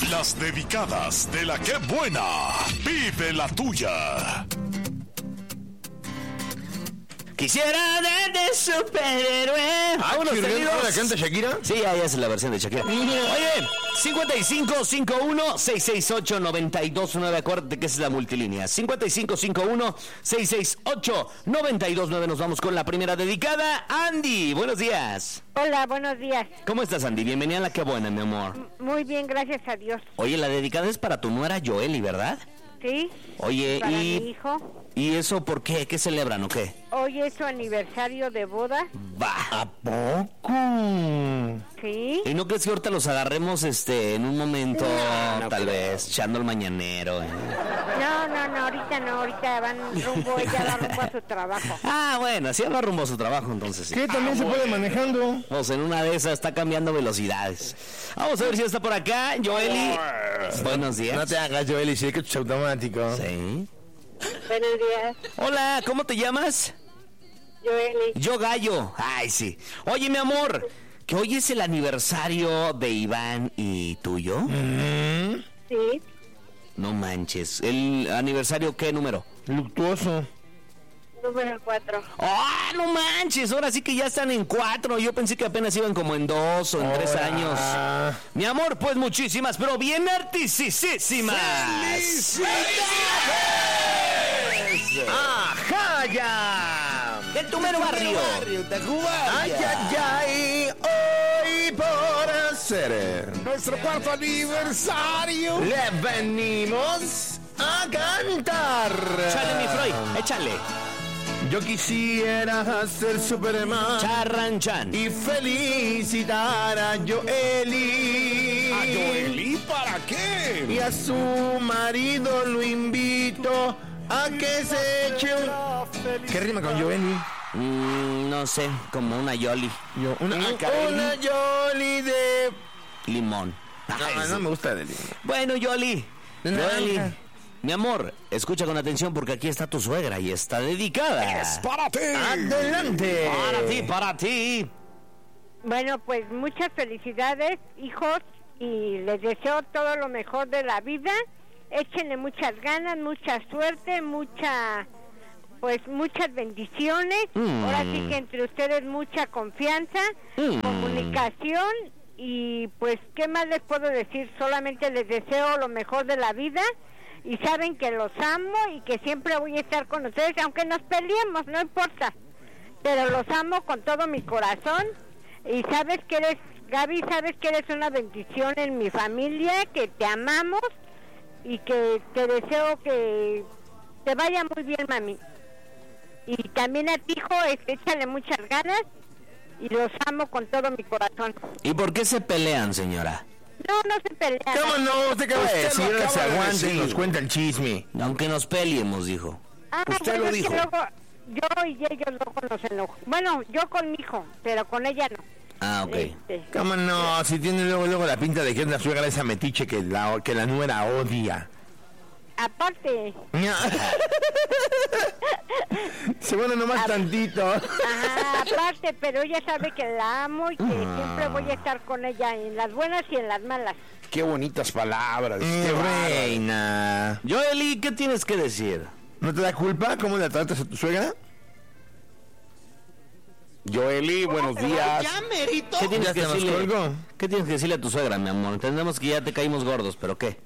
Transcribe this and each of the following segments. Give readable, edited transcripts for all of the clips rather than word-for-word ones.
Las dedicadas de la que buena. Vive la tuya. Quisiera de superhéroe. ¿Vámonos, queridos? ¿La canta Shakira? Sí, ahí es la versión de Shakira. Oye, 5551-668-929. Acuérdate que esa es la multilínea. 5551-668-929. Nos vamos con la primera dedicada. Andy, buenos días. Hola, buenos días. ¿Cómo estás, Andy? Bienvenida a La Que Buena, mi amor. Muy bien, gracias a Dios. Oye, la dedicada es para tu nuera Joely, ¿verdad? Sí. Oye, para mi hijo. ¿Y eso por qué? ¿Qué celebran o qué? Hoy es su aniversario de boda. ¿A poco? Sí. ¿Y no crees que ahorita los agarremos en un momento, tal vez, echando el mañanero? No, ahorita van rumbo, ella va rumbo a su trabajo. Ah, bueno, así va rumbo a su trabajo, entonces sí. ¿Qué? ¿También se puede manejando? Pues en una de esas está cambiando velocidades. Vamos a ver si está por acá, Joely. Buenos días. No te hagas, Joely, sí que es automático. Sí. Buenos días. Hola, ¿cómo te llamas? Joely. Yo Gallo. Ay, sí. Oye, mi amor, que hoy es el aniversario de Iván y tuyo. Sí. No manches. ¿El aniversario qué número? Luctuoso. Número 4. ¡Ah, no manches! Ahora sí que ya están en 4. Yo pensé que apenas iban como en 2 o en 3 años. Mi amor, pues muchísimas, pero bien artisísimas. ¡Felicidades! ¡Ajá, ya! De tu mero barrio. ¡Ay, ay, ay! Hoy por hacer nuestro cuarto aniversario le venimos a cantar. Échale, mi Freud, échale. Yo quisiera ser Superman Charranchan y felicitar a Joely. ¿A Joely para qué? Y a su marido lo invito a que se eche un... ¿Qué rima con Joely? No sé, como una Yoli. Una Yoli de... Limón. No me gusta de limón. Bueno, Yoli. Joely. naranja. Mi amor, escucha con atención porque aquí está tu suegra y está dedicada. ¡Es para ti! ¡Adelante! Para ti. Bueno, pues muchas felicidades, hijos, y les deseo todo lo mejor de la vida. Échenle muchas ganas, mucha suerte, muchas bendiciones. Ahora sí que entre ustedes mucha confianza, comunicación, y pues, ¿qué más les puedo decir? Solamente les deseo lo mejor de la vida. Y saben que los amo y que siempre voy a estar con ustedes, aunque nos peleemos, no importa. Pero los amo con todo mi corazón. Y sabes que eres, Gaby, sabes que eres una bendición en mi familia, que te amamos y que te deseo que te vaya muy bien, mami. Y también a ti, hijo, échale muchas ganas y los amo con todo mi corazón. ¿Y por qué se pelean, señora? No se pelean. ¿Cómo no? Usted acaba de decir, ahora se aguante y nos cuenta el chisme. Aunque nos peleemos, dijo. Usted lo dijo. Luego, yo y ellos luego nos enojamos. Bueno, yo con mi hijo, pero con ella no. Ah, ok. ¿Cómo no? Si tiene luego la pinta de que es la suegra esa metiche que la nuera odia. Aparte. Se bueno nomás tantito. Ajá, aparte, pero ella sabe que la amo y que siempre voy a estar con ella en las buenas y en las malas. ¡Qué bonitas palabras! ¡Qué reina! Joely, ¿qué tienes que decir? ¿No te da culpa cómo la tratas a tu suegra? Joely, buenos días. ¿Qué tienes que decirle? Colgó. ¿Qué tienes que decirle a tu suegra, mi amor? Entendemos que ya te caímos gordos, pero ¿qué?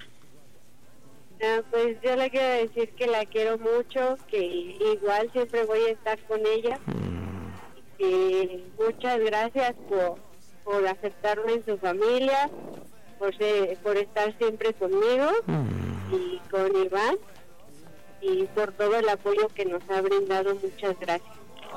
Pues yo le quiero decir que la quiero mucho, que igual siempre voy a estar con ella. Y muchas gracias por aceptarme en su familia, por estar siempre conmigo y con Iván, y por todo el apoyo que nos ha brindado. Muchas gracias.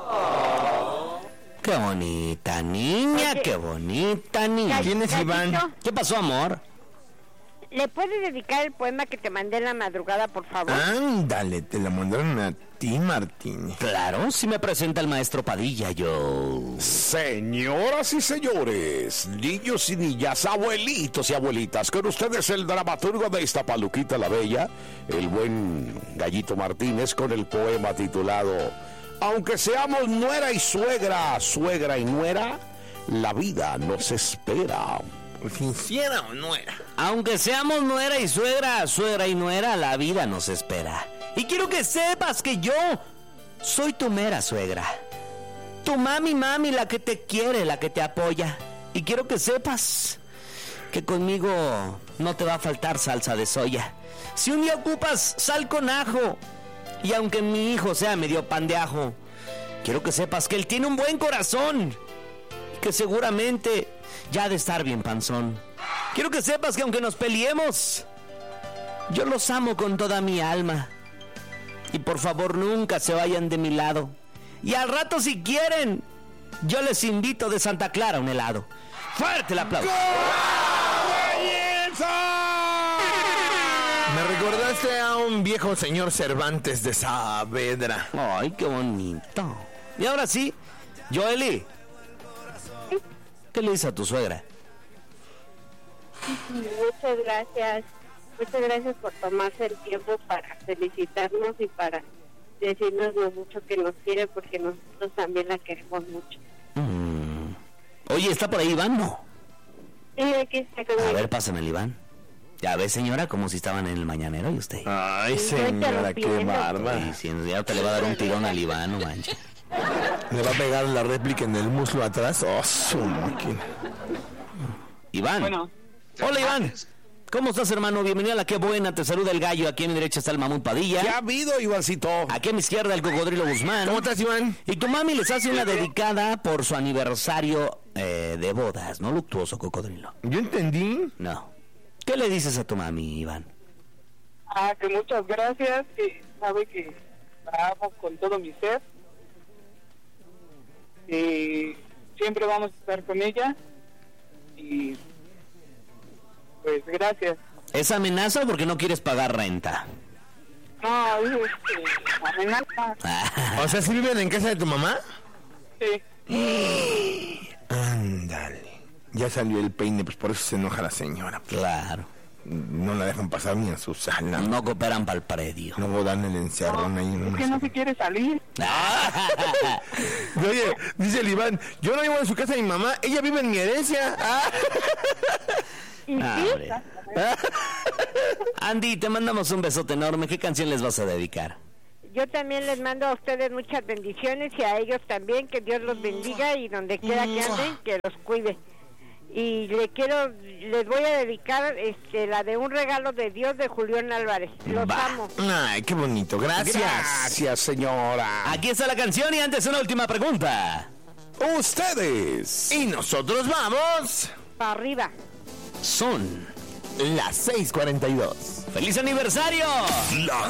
¡Qué bonita niña! Oye, ¡Qué bonita niña! ¿Quién es Iván? ¿Qué pasó, amor? ¿Le puedes dedicar el poema que te mandé en la madrugada, por favor? Ándale, te la mandaron a ti, Martín. Claro, si me presenta el maestro Padilla, yo... Señoras y señores, niños y niñas, abuelitos y abuelitas, con ustedes el dramaturgo de Iztapaluquita la Bella, el buen Gallito Martínez, con el poema titulado Aunque seamos nuera y suegra, suegra y nuera, la vida nos espera. Sincera o nuera. Aunque seamos nuera y suegra, suegra y nuera, la vida nos espera. Y quiero que sepas que yo soy tu mera suegra. Tu mami, la que te quiere, la que te apoya. Y quiero que sepas que conmigo no te va a faltar salsa de soya. Si un día ocupas sal con ajo, y aunque mi hijo sea medio pan de ajo, quiero que sepas que él tiene un buen corazón, y que seguramente ya ha de estar bien panzón. Quiero que sepas que aunque nos peleemos, yo los amo con toda mi alma. Y por favor nunca se vayan de mi lado. Y al rato si quieren, yo les invito de Santa Clara un helado. ¡Fuerte el aplauso! Me recordaste a un viejo señor Cervantes de Saavedra. ¡Ay, qué bonito! Y ahora sí, Joely, ¿qué le dices a tu suegra? Muchas gracias. Muchas gracias por tomarse el tiempo para felicitarnos y para decirnos lo mucho que nos quiere, porque nosotros también la queremos mucho. Oye, ¿está por ahí Iván? No. Sí, aquí está conmigo. A ver, pásame el Iván. Ya ves, señora, como si estaban en el mañanero y usted. Ay, señora, qué barba. Y si ya te le va a dar un tirón al Iván, no manches. Le va a pegar la réplica en el muslo atrás. Oh, su máquina. Iván. Bueno. Hola, Iván. ¿Cómo estás, hermano? Bienvenido a La Qué Buena. Te saluda el gallo. Aquí a mi derecha está el Mamut Padilla. ¿Qué ha habido, Ivancito? Aquí a mi izquierda el Cocodrilo Guzmán. ¿Cómo estás, Iván? Y tu mami les hace una dedicada por su aniversario de bodas, ¿no? Luctuoso, Cocodrilo. Yo entendí. No. ¿Qué le dices a tu mami, Iván? Que muchas gracias, que sabe que la amo con todo mi ser. Siempre vamos a estar con ella. Y pues gracias. ¿Es amenaza o porque no quieres pagar renta? No, es amenaza. O sea, ¿sí viven en casa de tu mamá? Sí. Ándale. Ya salió el peine, pues por eso se enoja la señora. Claro. No la dejan pasar ni a su sala. No cooperan para el predio. Luego dan el encerrón ahí en Es que no se quiere salir. Oye, dice el Iván, yo no vivo en su casa de mi mamá, ella vive en mi herencia. Hombre. Andy, te mandamos un besote enorme. ¿Qué canción les vas a dedicar? Yo también les mando a ustedes muchas bendiciones y a ellos también, que Dios los bendiga y donde quiera que anden, que los cuide. Y les voy a dedicar la de Un Regalo de Dios de Julián Álvarez. Los amo. Ay, qué bonito, gracias. Gracias, señora. Aquí está la canción y antes una última pregunta. Ustedes. Y nosotros vamos. Para arriba. Son Las 6:42. ¡Feliz aniversario! La